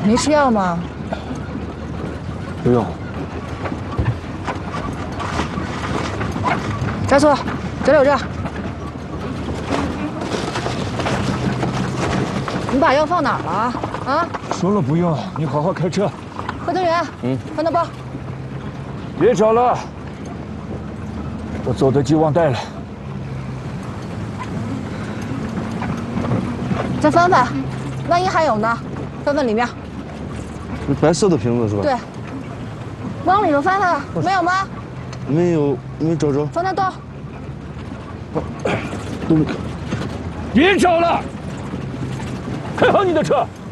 没吃药吗？ 不用。 加速，这里有这。你把药放哪儿了？啊？ 说了不用，你好好开车。 核桃园，翻到包。 别找了，我走的急忘带了。 再翻翻，万一还有呢？翻翻里面。 那白色的瓶子是吧？ 对。往里头翻翻，没有吗？ 没有，没找着。 从那倒。 都没看。 别找了，开好你的车。